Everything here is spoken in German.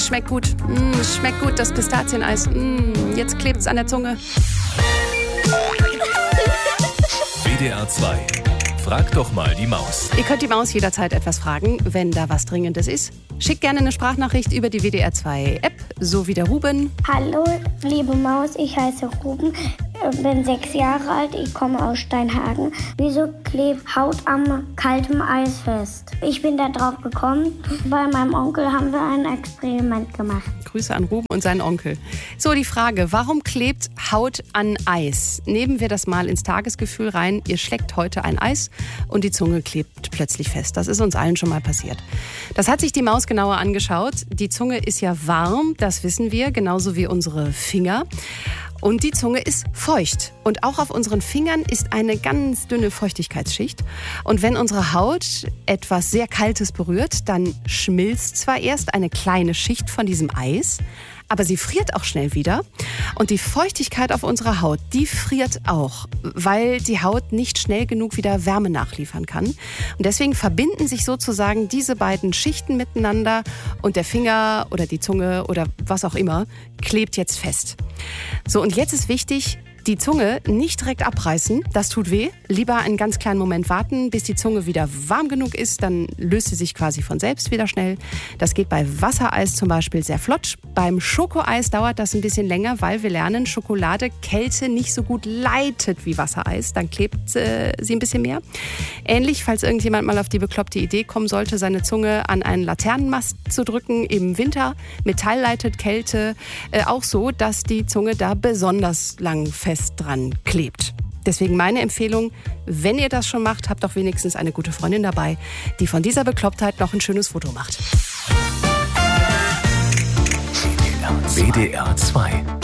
schmeckt gut. Schmeckt gut, das Pistazieneis. Jetzt klebt's an der Zunge. WDR 2. Frag doch mal die Maus. Ihr könnt die Maus jederzeit etwas fragen, wenn da was Dringendes ist. Schickt gerne eine Sprachnachricht über die WDR 2 App, so wie der Ruben. Hallo, liebe Maus, ich heiße Ruben, bin 6 Jahre alt, ich komme aus Steinhagen. Wieso klebt Haut am kaltem Eis fest? Ich bin da drauf gekommen, bei meinem Onkel haben wir ein Experiment gemacht. Grüße an Ruben und seinen Onkel. So, die Frage, warum klebt Haut an Eis? Nehmen wir das mal ins Tagesgefühl rein. Ihr schleckt heute ein Eis und die Zunge klebt plötzlich fest. Das ist uns allen schon mal passiert. Das hat sich die Maus genauer angeschaut. Die Zunge ist ja warm, das wissen wir, genauso wie unsere Finger. Und die Zunge ist feucht. Und auch auf unseren Fingern ist eine ganz dünne Feuchtigkeitsschicht. Und wenn unsere Haut etwas sehr Kaltes berührt, dann schmilzt zwar erst eine kleine Schicht von diesem Eis, aber sie friert auch schnell wieder. Und die Feuchtigkeit auf unserer Haut, die friert auch, weil die Haut nicht schnell genug wieder Wärme nachliefern kann. Und deswegen verbinden sich sozusagen diese beiden Schichten miteinander und der Finger oder die Zunge oder was auch immer klebt jetzt fest. So, und jetzt ist wichtig, die Zunge nicht direkt abreißen, das tut weh. Lieber einen ganz kleinen Moment warten, bis die Zunge wieder warm genug ist, dann löst sie sich quasi von selbst wieder schnell. Das geht bei Wassereis zum Beispiel sehr flott. Beim Schokoeis dauert das ein bisschen länger, weil wir lernen, Schokolade Kälte nicht so gut leitet wie Wassereis. Dann klebt sie ein bisschen mehr. Ähnlich, falls irgendjemand mal auf die bekloppte Idee kommen sollte, seine Zunge an einen Laternenmast zu drücken im Winter. Metall leitet Kälte auch so, dass die Zunge da besonders lang fest dran klebt. Deswegen meine Empfehlung, wenn ihr das schon macht, habt doch wenigstens eine gute Freundin dabei, die von dieser Beklopptheit noch ein schönes Foto macht. WDR 2